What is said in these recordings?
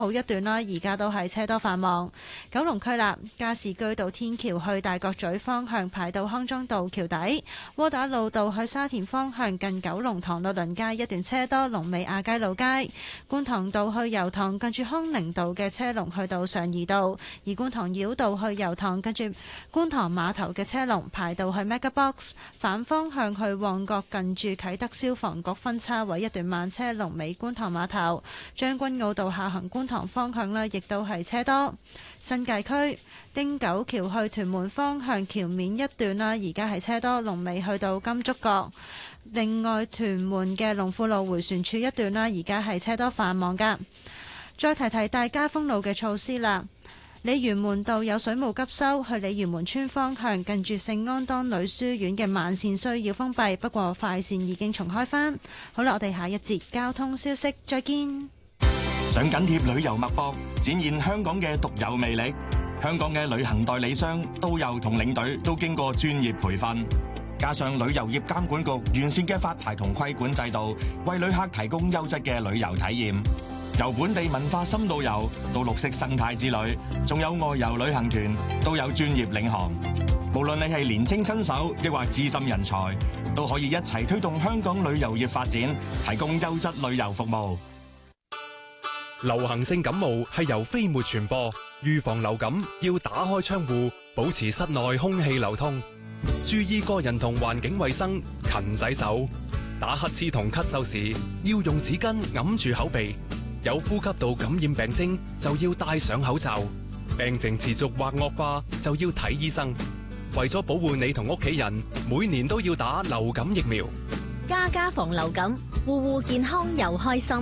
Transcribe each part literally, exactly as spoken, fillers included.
好一段啦，而家都係車多繁忙。九龍區啦，加士居道天橋去大角咀方向排到康莊道橋底，窩打老道去沙田方向近九龍塘律倫街一段車多，龍尾亞皆老街。觀塘道去油塘近住康寧道嘅車龍去到上怡道，而觀塘繞道去油塘近住觀塘碼頭嘅車龍排到去 MegaBox， 反方向去旺角近住啟德消防局分叉位一段慢車，龍尾觀塘碼頭。將軍澳道下行觀塘方向呢，亦都係車多。新界區汀九橋去屯門方向橋面一段啦，而家係車多，龍尾去到金竹角。另外，屯門嘅龍富路迴旋處一段啦，而家係車多繁忙噶。再提提大家封路嘅措施啦。鯉魚門道有水務急修，去鯉魚門村方向近住聖安當女書院嘅慢線需要封閉，不過快線已經重開返。好啦，我哋下一節交通消息再見。 想緊貼旅遊脈搏，展現香港嘅獨有魅力。香港嘅旅行代理商、導遊同領隊都經過專業培訓，加上旅遊業監管局完善嘅發牌同規管制度，為旅客提供優質嘅旅遊體驗。由本地文化深度遊到綠色生態之旅，仲有外遊旅行團，都有專業領航。無論你係年青新手，抑或資深人才，都可以一齊推動香港旅遊業發展，提供優質旅遊服務。 流行性感冒係由飛沫傳播，預防流感要打開窗戶，保持室內空氣流通，注意個人同環境衛生，勤洗手。打乞嗤同咳嗽時要用紙巾揞住口鼻，有呼吸道感染病徵就要戴上口罩，病情持續或惡化就要睇醫生。為咗保護你同屋企人，每年都要打流感疫苗。 家家防流感，戶戶健康又開心。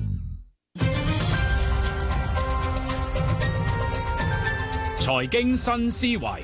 財經新思維，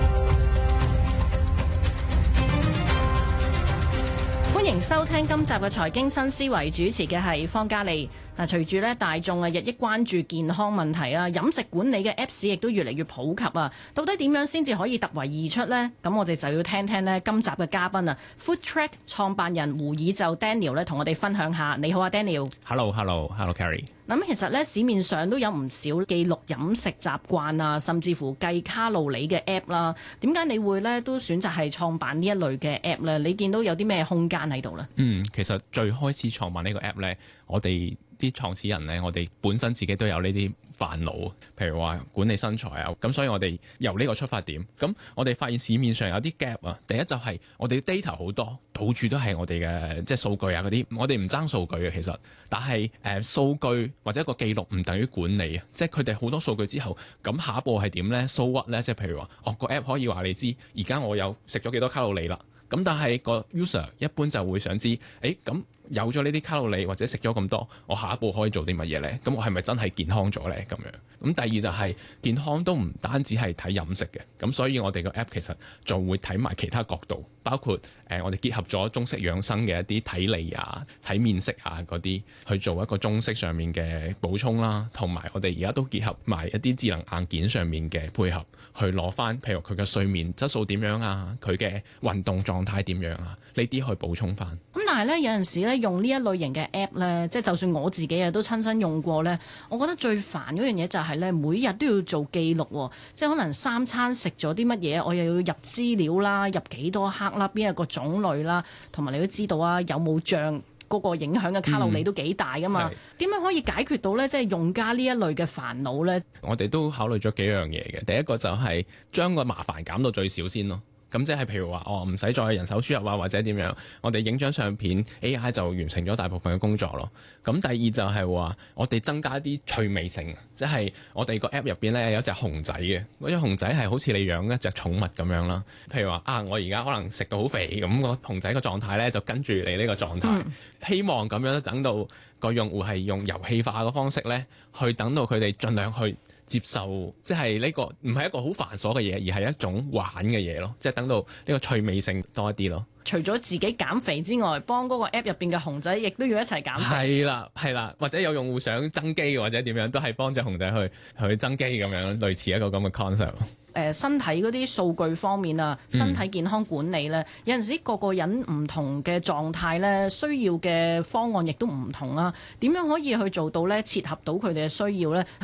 歡迎收聽今集嘅財經新思維，主持嘅係方嘉利。嗱，隨住咧大眾啊日益關注健康問題啊，飲食管理嘅 Apps 亦都越嚟越普及啊。到底點樣先至可以突圍而出呢？咁我哋就要聽聽呢今集嘅嘉賓啊 ，Foodtrack 創辦人胡以就 Daniel 咧，同我哋分享下。你好啊 Daniel。Hello，Hello，Hello，Carrie。嗱，咁其實咧市面上都有唔少記錄飲食習慣啊，甚至乎計卡路里嘅 App 啦。點解你會咧都選擇係創辦呢一類嘅 App 咧？你見到有啲咩空間喺度咧？ 嗯，其實最開始創辦呢個 App 咧，我哋啲創始人咧，我哋本身自己都有呢啲煩惱，譬如話管理身材啊，咁所以我哋由呢個出發點，咁我哋發現市面上有啲 gap 啊。第一就係我哋 data 好多，到處都係我哋嘅即係數據啊嗰啲，我哋唔爭數據嘅其實，但係誒數據或者一個記錄唔等於管理啊，即係佢哋好多數據之後，咁下一步係點咧？ So what 咧？即係譬如話，哦個 app 可以話你知，而家我有食咗幾多卡路里啦，咁但係個 user 一般就會想知，誒咁。有咗呢啲卡路里或者食咗咁多，我下一步可以做啲乜嘢呢？咁我係咪真係健康咗呢？咁樣咁第二就係、是、健康都唔單止係睇飲食嘅，咁所以我哋個 app 其實就會睇埋其他角度，包括誒、呃、我哋結合咗中式養生嘅一啲體理啊、睇面色啊嗰啲，去做一個中式上面嘅補充啦，同埋我哋而家都結合埋一啲智能硬件上面嘅配合，去攞翻譬如佢嘅睡眠質素點樣啊，佢嘅運動狀態點樣啊，呢啲去補充翻。 咁但係咧有陣時咧。用呢一類型嘅 app 咧，即係就算我自己啊都親身用過咧，我覺得最煩嗰樣嘢就係咧，每日都要做記錄，即係可能三餐食咗啲乜嘢，我又要入資料啦，入幾多克啦，邊一個種類啦，同埋你都知道啊，有冇醬嗰個影響嘅卡路里都幾大噶嘛？點樣、嗯、可以解決到咧？即係用家呢一類嘅煩惱咧？我哋都考慮咗幾樣嘢嘅，第一個就係將個麻煩減到最少先咯。咁即係譬如話，哦唔使再人手輸入啊，或者點樣，我哋影張相片 A I 就完成咗大部分嘅工作咯。咁第二就係話，我哋增加啲趣味性，即係我哋個 app 入邊咧有隻熊仔嘅，嗰隻熊仔係好似你養一隻寵物咁樣啦。譬如話啊，我而家可能食到好肥，咁個熊仔個狀態咧就跟住你呢個狀態，嗯、希望咁樣等到個用戶係用遊戲化嘅方式咧，去等到佢哋盡量去接受，即係呢個唔係一個好繁瑣嘅嘢，而係一種玩嘅嘢咯，即係等到呢個趣味性多一啲咯。 除咗自己減肥之外，幫嗰個 app 入邊嘅熊仔亦都要一齊減肥。 係啦，係啦，或者有用戶想增肌或者點樣，都係幫隻熊仔去去增肌咁樣，類似一個咁嘅 concept。 誒身體嗰啲數據方面啊，身體健康管理咧，嗯、有陣時個個人唔同嘅狀態咧，需要嘅方案亦都唔同啦。點樣可以去做到咧，切合到佢哋嘅需要咧？